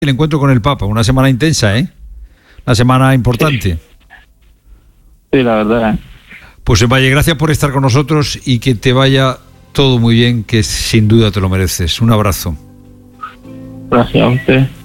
el encuentro con el Papa, una semana intensa, una semana importante. Sí, la verdad. Pues Valle, gracias por estar con nosotros y que te vaya todo muy bien, que sin duda te lo mereces. Un abrazo. Gracias a usted.